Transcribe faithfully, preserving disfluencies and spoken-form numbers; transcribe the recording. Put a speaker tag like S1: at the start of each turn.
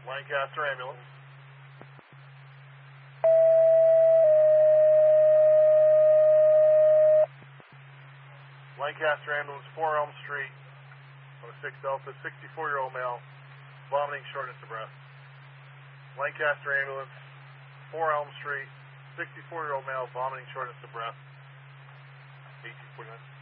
S1: Lancaster ambulance. Lancaster ambulance, four Elm Street, oh six Delta, sixty-four-year-old male, vomiting, shortness of breath. Lancaster ambulance, four Elm Street, sixty-four-year-old male, vomiting, shortness of breath. eighteen forty-nine.